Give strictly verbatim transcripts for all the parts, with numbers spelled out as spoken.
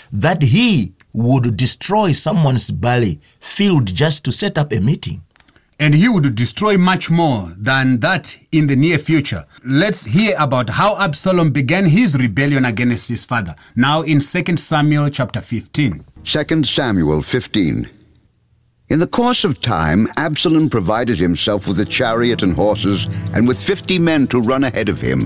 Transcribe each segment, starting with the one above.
that he would destroy someone's barley field just to set up a meeting. And he would destroy much more than that in the near future. Let's hear about how Absalom began his rebellion against his father. Now in Second Samuel chapter fifteen. Second Samuel fifteen. In the course of time, Absalom provided himself with a chariot and horses and with fifty men to run ahead of him.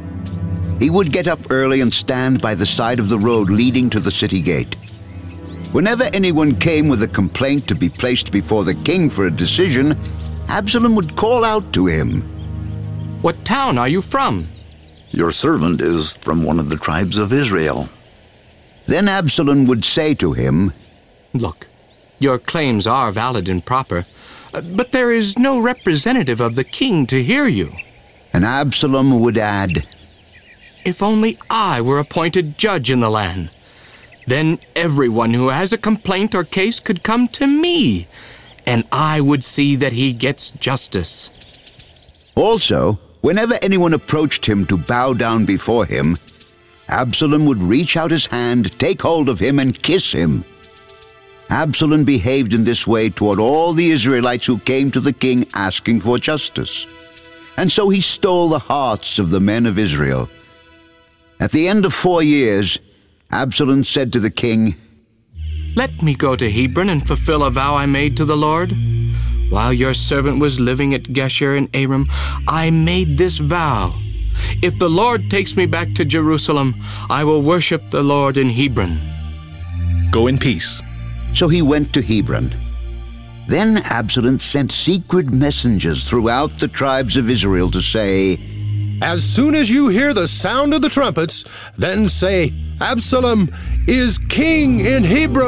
He would get up early and stand by the side of the road leading to the city gate. Whenever anyone came with a complaint to be placed before the king for a decision, Absalom would call out to him, "What town are you from?" "Your servant is from one of the tribes of Israel." Then Absalom would say to him, "Look, your claims are valid and proper, but there is no representative of the king to hear you." And Absalom would add, "If only I were appointed judge in the land. Then everyone who has a complaint or case could come to me, and I would see that he gets justice." Also, whenever anyone approached him to bow down before him, Absalom would reach out his hand, take hold of him, and kiss him. Absalom behaved in this way toward all the Israelites who came to the king asking for justice. And so he stole the hearts of the men of Israel. At the end of four years, Absalom said to the king, "Let me go to Hebron and fulfill a vow I made to the Lord. While your servant was living at Geshur and Aram, I made this vow. If the Lord takes me back to Jerusalem, I will worship the Lord in Hebron." Go in peace. So he went to Hebron. Then Absalom sent secret messengers throughout the tribes of Israel to say, "As soon as you hear the sound of the trumpets, then say, 'Absalom is king in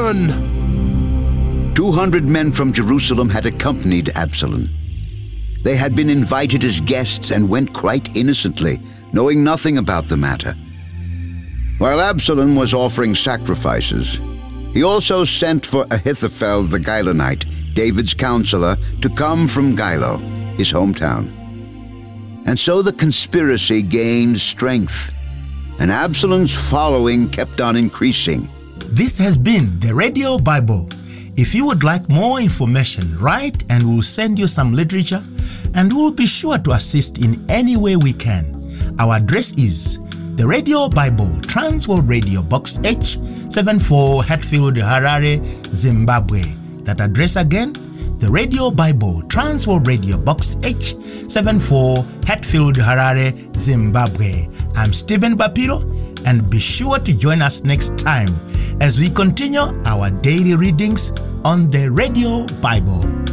Hebron.'" Two hundred men from Jerusalem had accompanied Absalom. They had been invited as guests and went quite innocently, knowing nothing about the matter. While Absalom was offering sacrifices, he also sent for Ahithophel the Gilonite, David's counselor, to come from Gilo, his hometown. And so the conspiracy gained strength, and Absalom's following kept on increasing. This has been the Radio Bible. If you would like more information, write and we'll send you some literature, and we'll be sure to assist in any way we can. Our address is the Radio Bible, Transworld Radio, Box H seventy-four, Hatfield, Harare, Zimbabwe. That address again, the Radio Bible, Transworld Radio, Box H seventy-four, Hatfield, Harare, Zimbabwe. I'm Stephen Bapiro, and be sure to join us next time as we continue our daily readings on the Radio Bible.